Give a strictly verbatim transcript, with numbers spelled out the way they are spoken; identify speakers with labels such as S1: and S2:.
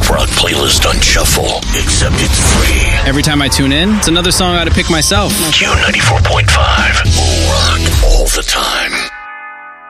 S1: Rock playlist on Shuffle, except it's free.
S2: Every time I tune in, it's another song I ought to pick myself.
S1: Q ninety-four point five.